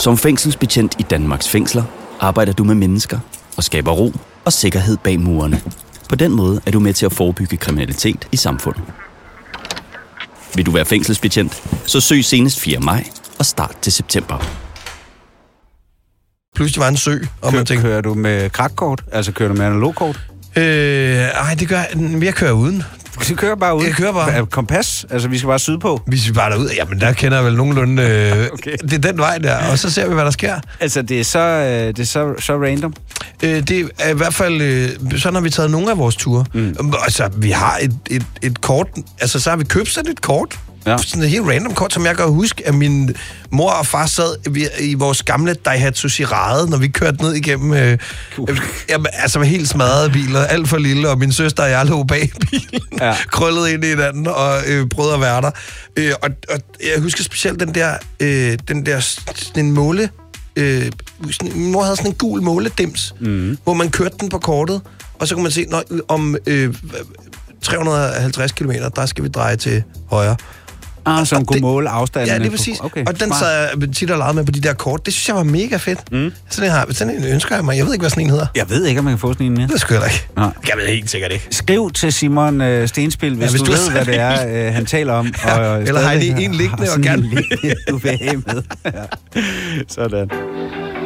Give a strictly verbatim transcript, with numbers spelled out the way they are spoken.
Som fængselsbetjent i Danmarks fængsler arbejder du med mennesker og skaber ro og sikkerhed bag murene. På den måde er du med til at forebygge kriminalitet i samfundet. Vil du være fængselsbetjent, så søg senest fjerde maj og start til september. Pludselig var en sø, og Kør, man tænker... Kører du med krakkort? Altså kører du med analogkort? Øh, ej, det gør jeg. Jeg kører uden. Du kører bare ud? Jeg kører bare. Kompas? Altså, vi skal bare sydpå? Hvis vi bare derud, jamen der kender jeg vel nogenlunde... Øh, okay. Det er den vej der, og så ser vi, hvad der sker. Altså, det er så, øh, det er så, så random? Øh, det er i hvert fald... Øh, sådan har vi taget nogle af vores ture. Mm. Altså, vi har et, et, et kort... Altså, så har vi købt sådan et kort. Ja. Sådan et helt random kort, som jeg kan huske, at min mor og far sad i vores gamle Daihatsu Cirade, når vi kørte ned igennem... Øh, uh. jamen, altså, med helt smadrede biler, alt for lille, og min søster og jeg lå bag bilen, ja. krøllet ind i hinanden og øh, prøvede at være der. Øh, og, og jeg husker specielt den der, øh, den der sådan en måle... Øh, sådan, min mor havde sådan en gul måledims, mm. hvor man kørte den på kortet, og så kunne man se, når, om øh, tre hundrede og halvtreds kilometer, der skal vi dreje til højre. Ah, som kunne måle afstanden. Ja, det er præcis. Okay, og den så jeg tit og leget med på de der kort. Det synes jeg var mega fedt. Mm. Sådan, en har, sådan en ønsker jeg mig. Jeg ved ikke, hvad sådan en hedder. Jeg ved ikke, om man kan få sådan en mere. Det skal jeg ikke. Nej. Jeg ved helt sikkert ikke. Skriv til Simon øh, Stenspil, hvis, ja, hvis du, du ved, hvad det er, øh, han taler om. Ja, og, eller har I lige en liggende og gerne... Du vil have med. Ja. Sådan.